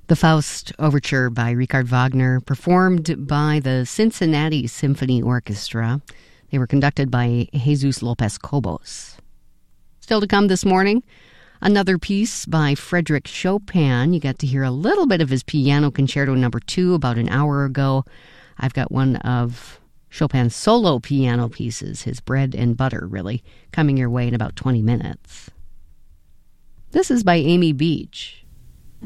The Faust Overture by Richard Wagner, performed by the Cincinnati Symphony Orchestra. They were conducted by Jesus Lopez Cobos. Still to come this morning, another piece by Frédéric Chopin. You got to hear a little bit of his Piano Concerto No. 2 about an hour ago. I've got one of Chopin's solo piano pieces, his bread and butter, really, coming your way in about 20 minutes. This is by Amy Beach.